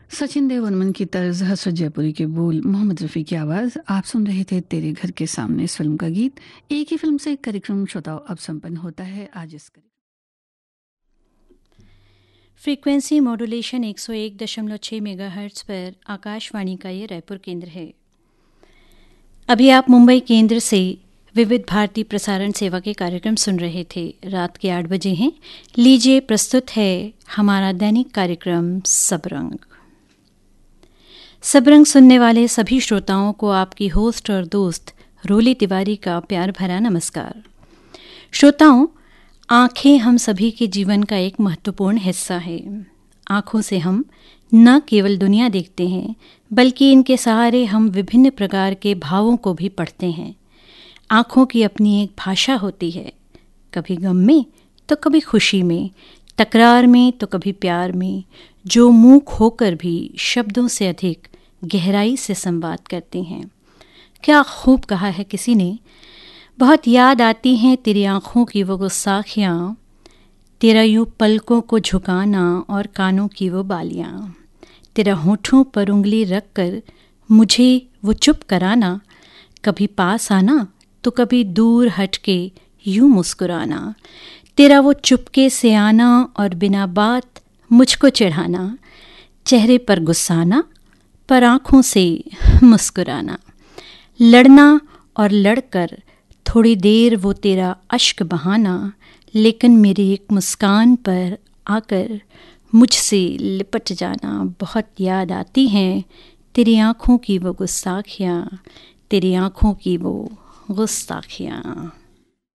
सचिन देव बर्मन की तर्ज, हसरत जयपुरी के बोल, मोहम्मद रफ़ी की आवाज़। आप सुन रहे थे तेरे घर के सामने इस फिल्म का गीत। एक ही फिल्म से एक कार्यक्रम श्रोताओं अब संपन्न होता है। आज इस फ्रीक्वेंसी मॉड्यूलेशन 101.6 मेगाहर्ट्ज़ पर आकाशवाणी का ये रायपुर केंद्र है। अभी आप मुंबई केंद्र से विविध भारती प्रसारण सेवा के कार्यक्रम सुन रहे थे। रात के 8 बजे हैं। लीजिए प्रस्तुत है हमारा दैनिक कार्यक्रम सबरंग। सबरंग सुनने वाले सभी श्रोताओं को आपकी होस्ट और दोस्त रोली तिवारी का प्यार भरा नमस्कार। श्रोताओं, आँखें हम सभी के जीवन का एक महत्वपूर्ण हिस्सा है। आँखों से हम न केवल दुनिया देखते हैं, बल्कि इनके सहारे हम विभिन्न प्रकार के भावों को भी पढ़ते हैं। आँखों की अपनी एक भाषा होती है, कभी गम में तो कभी खुशी में, तकरार में तो कभी प्यार में, जो मूक होकर भी शब्दों से अधिक गहराई से संवाद करती हैं। क्या खूब कहा है किसी ने, बहुत याद आती हैं तेरी आँखों की वो गुस्साखियाँ, तेरा यूँ पलकों को झुकाना और कानों की वो बालियाँ, तेरा होठों पर उंगली रख कर मुझे वो चुप कराना, कभी पास आना तो कभी दूर हट के यूँ मुस्कुराना, तेरा वो चुपके से आना और बिना बात मुझको चिढ़ाना, चेहरे पर गुस्साना पर आँखों से मुस्कुराना, लड़ना और लड़कर थोड़ी देर वो तेरा अश्क बहाना, लेकिन मेरी एक मुस्कान पर आकर मुझसे लिपट जाना। बहुत याद आती हैं तेरी आँखों की वो गुस्ताखियाँ, तेरी आँखों की वो गुस्ताखियाँ।